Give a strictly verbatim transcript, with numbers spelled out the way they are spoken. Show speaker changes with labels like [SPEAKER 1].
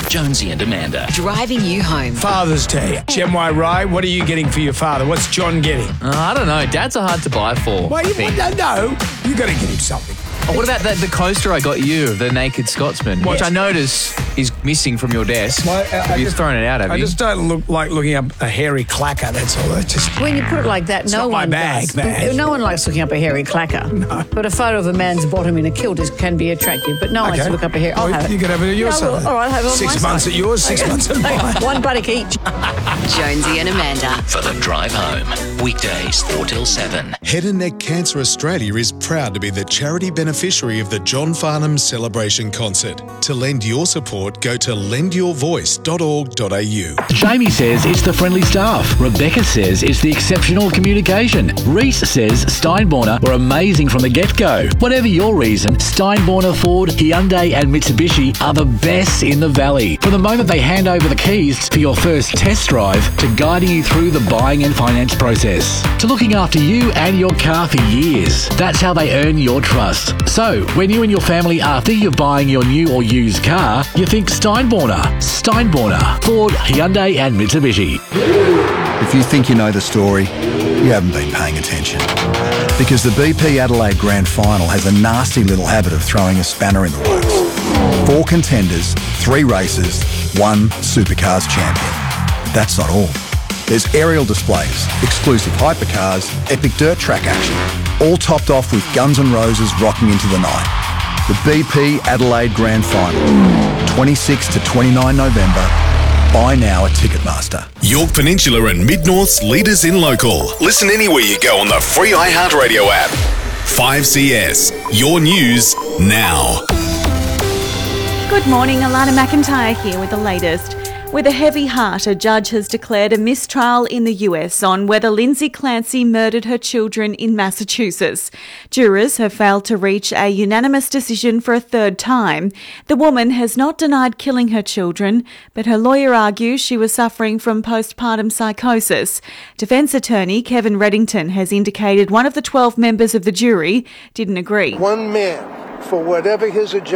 [SPEAKER 1] Jonesy and Amanda.
[SPEAKER 2] Driving you home.
[SPEAKER 3] Father's Day. Gen Y Rye, what are you getting for your father? What's John getting?
[SPEAKER 4] Uh, I don't know. Dads are hard to buy for.
[SPEAKER 3] Well, you
[SPEAKER 4] think.
[SPEAKER 3] no, no. You got to get him something.
[SPEAKER 4] Oh, what about the, the coaster I got you, the Naked Scotsman,
[SPEAKER 3] What?
[SPEAKER 4] which I notice is missing from your desk.
[SPEAKER 3] Well, I- I
[SPEAKER 4] have you
[SPEAKER 3] just-
[SPEAKER 4] thrown it out, have
[SPEAKER 3] I
[SPEAKER 4] you?
[SPEAKER 3] just don't look like looking up a hairy clacker, that's all. It's just...
[SPEAKER 5] When you put it like that,
[SPEAKER 3] It's
[SPEAKER 5] no
[SPEAKER 3] not my
[SPEAKER 5] one
[SPEAKER 3] bag,
[SPEAKER 5] does.
[SPEAKER 3] man.
[SPEAKER 5] No one likes looking up a hairy clacker. No. But a photo of a man's bottom in a kilt is, can be attractive. But no one likes to look up a hair. I'll
[SPEAKER 3] Well,
[SPEAKER 5] have it.
[SPEAKER 3] You can have it at your
[SPEAKER 5] Yeah, I will.
[SPEAKER 3] side.
[SPEAKER 5] All right, I'll have it on
[SPEAKER 3] Six
[SPEAKER 5] my
[SPEAKER 3] months
[SPEAKER 5] side.
[SPEAKER 3] at yours, six
[SPEAKER 5] Okay.
[SPEAKER 3] months at mine.
[SPEAKER 5] One buttock each.
[SPEAKER 2] Jonesy and Amanda.
[SPEAKER 1] For the drive home. Weekdays four till seven.
[SPEAKER 6] Head and Neck Cancer Australia is proud to be the charity beneficiary of the John Farnham Celebration Concert. To lend your support, go to lend your voice dot org dot a u.
[SPEAKER 7] Jamie says it's the friendly staff. Rebecca says it's the exceptional communication. Reese says Steinborner were amazing from the get-go. Whatever your reason, Steinborner, Ford, Hyundai and Mitsubishi are the best in the valley. From the moment they hand over the keys for your first test drive to guiding you through the buying and finance process, to looking after you and your car for years. That's how they earn your trust. So, when you and your family are thinking of buying your new or used car, you think Steinborner. Steinborner, Ford, Hyundai and Mitsubishi.
[SPEAKER 8] If you think you know the story, you haven't been paying attention. Because the B P Adelaide Grand Final has a nasty little habit of throwing a spanner in the works. Four contenders, three races, one Supercars champion. That's not all. There's aerial displays, exclusive hypercars, epic dirt track action, all topped off with Guns N' Roses rocking into the night. The B P Adelaide Grand Final, twenty-sixth to twenty-ninth November. Buy now at Ticketmaster.
[SPEAKER 6] York Peninsula and Mid-North's leaders in local. Listen anywhere you go on the free iHeartRadio app. five C S, your news now.
[SPEAKER 9] Good morning, Alana McIntyre here with the latest. With a heavy heart, a judge has declared a mistrial in the U S on whether Lindsay Clancy murdered her children in Massachusetts. Jurors have failed to reach a unanimous decision for a third time. The woman has not denied killing her children, but her lawyer argues she was suffering from postpartum psychosis. Defence attorney Kevin Reddington has indicated one of the twelve members of the jury didn't agree.
[SPEAKER 10] One man, for whatever his agenda,